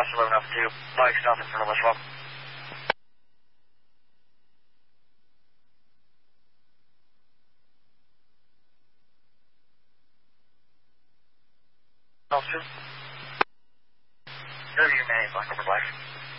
Cross 11 Alpha 2. Mike stop in front of us, well. Officer? Whatever your man is, Black over Black.